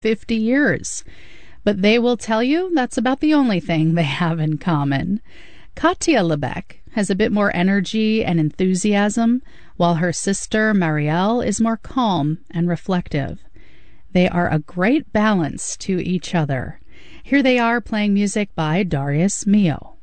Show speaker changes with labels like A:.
A: 50 years. But they will tell you that's about the only thing they have in common. Katya Lebec has a bit more energy and enthusiasm, while her sister Marielle is more calm and reflective. They are a great balance to each other. Here they are playing music by Darius Milhaud.